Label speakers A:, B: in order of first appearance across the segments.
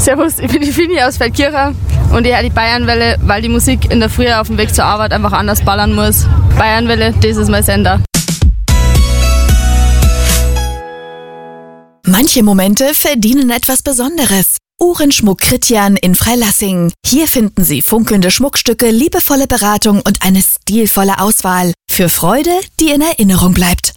A: Servus, ich bin die Fini aus Feldkirchen und ich höre die Bayernwelle, weil die Musik in der Früh auf dem Weg zur Arbeit einfach anders ballern muss. Bayernwelle, das ist mein Sender.
B: Manche Momente verdienen etwas Besonderes. Uhrenschmuck Christian in Freilassing. Hier finden Sie funkelnde Schmuckstücke, liebevolle Beratung und eine stilvolle Auswahl. Für Freude, die in Erinnerung bleibt.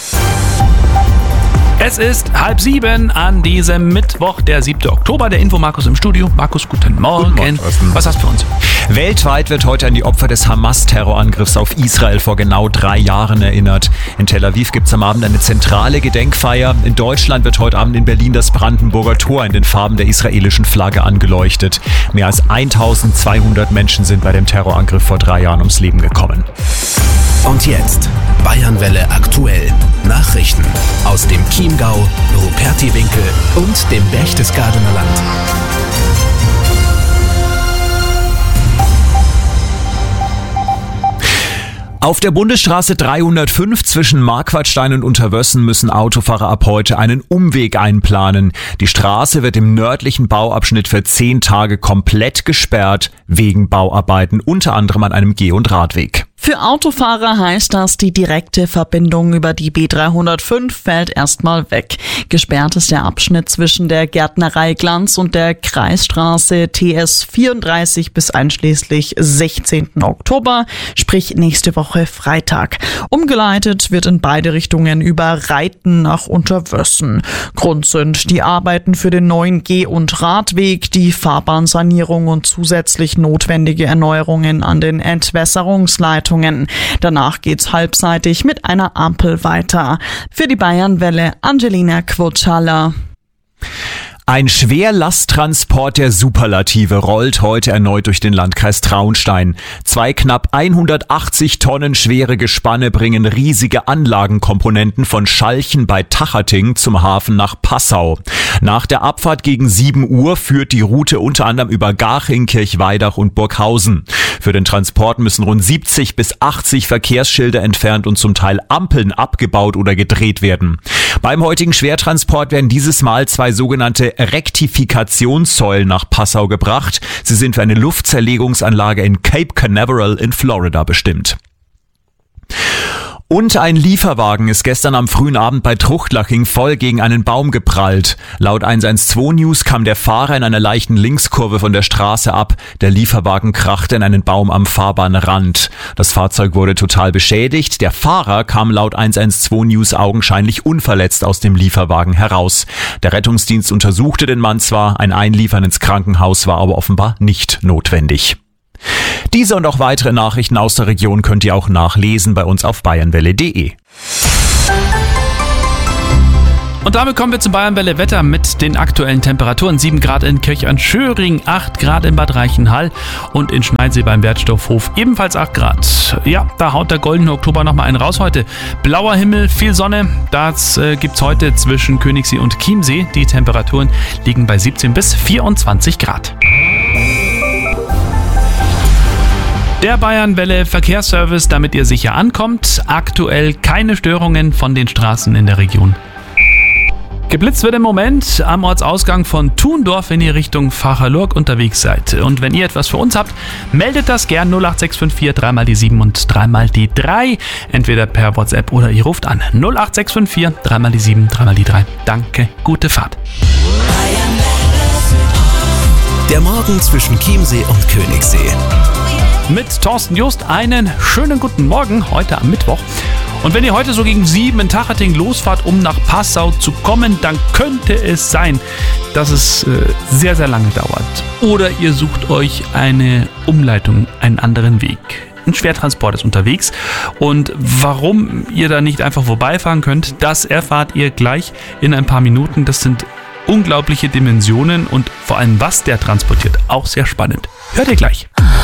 C: Es ist 6:30 an diesem Mittwoch, der 7. Oktober. Der Info-Markus im Studio. Markus, guten Morgen.
D: Guten Morgen.
C: Was hast du für uns?
D: Weltweit wird heute an die Opfer des Hamas-Terrorangriffs auf Israel vor genau 3 Jahren erinnert. In Tel Aviv gibt es am Abend eine zentrale Gedenkfeier. In Deutschland wird heute Abend in Berlin das Brandenburger Tor in den Farben der israelischen Flagge angeleuchtet. Mehr als 1200 Menschen sind bei dem Terrorangriff vor 3 Jahren ums Leben gekommen.
E: Und jetzt Bayernwelle aktuell. Nachrichten aus dem Chiemgau, Rupertiwinkel und dem Berchtesgadener Land.
D: Auf der Bundesstraße 305 zwischen Marquardstein und Unterwössen müssen Autofahrer ab heute einen Umweg einplanen. Die Straße wird im nördlichen Bauabschnitt für 10 Tage komplett gesperrt wegen Bauarbeiten, unter anderem an einem Geh- und Radweg.
F: Für Autofahrer heißt das, die direkte Verbindung über die B305 fällt erstmal weg. Gesperrt ist der Abschnitt zwischen der Gärtnerei Glanz und der Kreisstraße TS 34 bis einschließlich 16. Oktober, sprich nächste Woche Freitag. Umgeleitet wird in beide Richtungen über Reiten nach Unterwössen. Grund sind die Arbeiten für den neuen Geh- und Radweg, die Fahrbahnsanierung und zusätzlich notwendige Erneuerungen an den Entwässerungsleitungen. Danach geht's halbseitig mit einer Ampel weiter. Für die Bayernwelle Angelina Quotschala.
D: Ein Schwerlasttransport der Superlative rollt heute erneut durch den Landkreis Traunstein. 2 knapp 180 Tonnen schwere Gespanne bringen riesige Anlagenkomponenten von Schalchen bei Tachating zum Hafen nach Passau. Nach der Abfahrt gegen 7 Uhr führt die Route unter anderem über Garching, Kirchweidach und Burghausen. Für den Transport müssen rund 70 bis 80 Verkehrsschilder entfernt und zum Teil Ampeln abgebaut oder gedreht werden. Beim heutigen Schwertransport werden dieses Mal 2 sogenannte Rektifikationssäulen nach Passau gebracht. Sie sind für eine Luftzerlegungsanlage in Cape Canaveral in Florida bestimmt. Und ein Lieferwagen ist gestern am frühen Abend bei Truchtlaching voll gegen einen Baum geprallt. Laut 112 News kam der Fahrer in einer leichten Linkskurve von der Straße ab. Der Lieferwagen krachte in einen Baum am Fahrbahnrand. Das Fahrzeug wurde total beschädigt. Der Fahrer kam laut 112 News augenscheinlich unverletzt aus dem Lieferwagen heraus. Der Rettungsdienst untersuchte den Mann zwar, ein Einliefern ins Krankenhaus war aber offenbar nicht notwendig. Diese und auch weitere Nachrichten aus der Region könnt ihr auch nachlesen bei uns auf bayernwelle.de.
C: Und damit kommen wir zum Bayernwelle Wetter mit den aktuellen Temperaturen. 7 Grad in Kirchhörnschöring, 8 Grad in Bad Reichenhall und in Schneidsee beim Wertstoffhof ebenfalls 8 Grad. Ja, da haut der goldene Oktober nochmal einen raus heute. Blauer Himmel, viel Sonne, das gibt's heute zwischen Königssee und Chiemsee. Die Temperaturen liegen bei 17 bis 24 Grad. Der Bayernwelle Verkehrsservice, damit ihr sicher ankommt. Aktuell keine Störungen von den Straßen in der Region. Geblitzt wird im Moment am Ortsausgang von Thundorf, wenn ihr Richtung Vacherlurg unterwegs seid. Und wenn ihr etwas für uns habt, meldet das gern 08654 3 die 7 und 3 die 3. Entweder per WhatsApp oder ihr ruft an 08654 3 die 7, 3 die 3. Danke, gute Fahrt.
E: Der Morgen zwischen Chiemsee und Königssee.
C: Mit Thorsten Just einen schönen guten Morgen heute am Mittwoch. Und wenn ihr heute so gegen 7 in Tachating losfahrt, um nach Passau zu kommen, dann könnte es sein, dass es sehr, sehr lange dauert. Oder ihr sucht euch eine Umleitung, einen anderen Weg. Ein Schwertransport ist unterwegs und warum ihr da nicht einfach vorbeifahren könnt, das erfahrt ihr gleich in ein paar Minuten. Das sind unglaubliche Dimensionen und vor allem was der transportiert, auch sehr spannend. Hört ihr gleich.